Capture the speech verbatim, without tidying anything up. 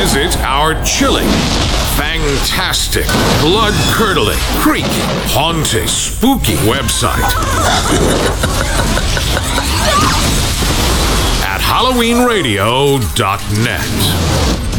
Visit our chilling, fantastic, blood-curdling, creepy, haunting, spooky website at halloween radio dot net.